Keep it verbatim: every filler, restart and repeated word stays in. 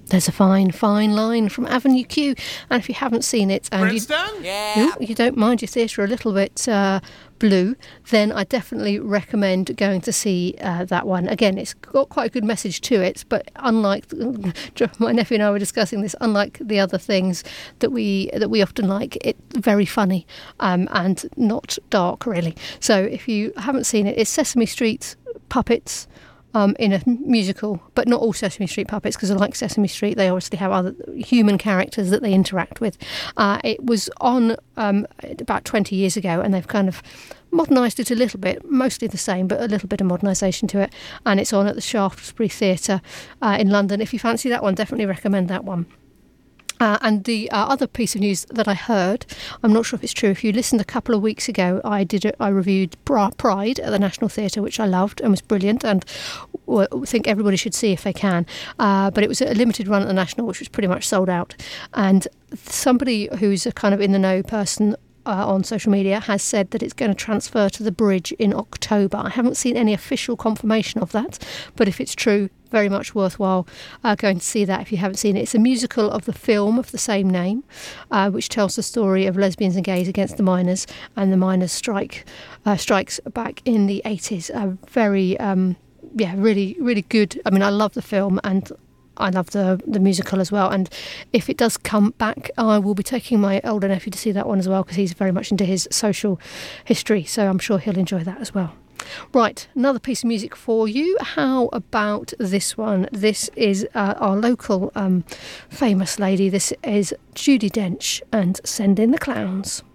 There's a fine, fine line from Avenue Q, and if you haven't seen it and you, yeah. you, you don't mind your theatre a little bit uh, blue, then I definitely recommend going to see uh, that one. Again, it's got quite a good message to it, but unlike my nephew and I were discussing this, unlike the other things that we that we often like, it's very funny um, and not dark really. So if you haven't seen it, it's Sesame Street puppets. Um, in a musical, but not all Sesame Street puppets, because like Sesame Street, they obviously have other human characters that they interact with. Uh, it was on um, about twenty years ago, and they've kind of modernised it a little bit, mostly the same, but a little bit of modernisation to it. And it's on at the Shaftesbury Theatre uh, in London. If you fancy that one, definitely recommend that one. Uh, and the uh, other piece of news that I heard, I'm not sure if it's true. If you listened a couple of weeks ago, I did a, I reviewed Bra- Pride at the National Theatre, which I loved and was brilliant, and w- think everybody should see if they can. Uh, but it was a limited run at the National, which was pretty much sold out. And somebody who's a kind of in the know person Uh, on social media has said that it's going to transfer to the Bridge in October. I haven't seen any official confirmation of that, but if it's true, very much worthwhile uh, going to see that if you haven't seen it. It's a musical of the film of the same name, uh, which tells the story of lesbians and gays against the miners and the miners' strike uh, strikes back in the eighties. Uh, very, um, yeah, really, really good. I mean, I love the film and I love the the musical as well, and if it does come back, I will be taking my older nephew to see that one as well, because he's very much into his social history, so I'm sure he'll enjoy that as well. Right, another piece of music for you. How about this one? This is uh, our local um, famous lady. This is Judi Dench and Send in the Clowns.